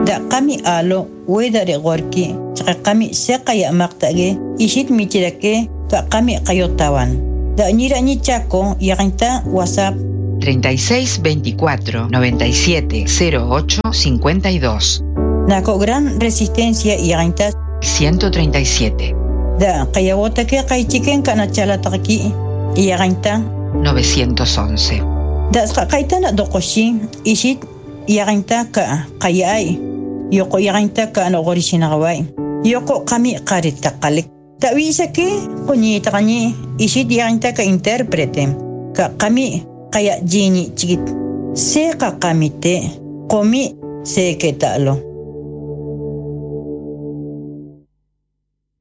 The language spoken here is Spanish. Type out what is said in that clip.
Da qami alo wedare gorki chaqa qami seqaya maqtage ishit michirake ta qami qayotawan. Da ñirañi Chaco yaqinta WhatsApp 36 24 97 08 52. Naco Gran Resistencia yaqinta 137. Da qayawotake qaychiken kanachalataqki yaqinta 911. Da qaitana doqoshi ishit yaqinta ka qayay yoko yaqinta ka noqorishinaqaway yoko qami qaritaqalik da wisake qoñitaqani ishit yaqinta ka intérprete ka qami qaya jini chigit seqa qamite qomi seketalo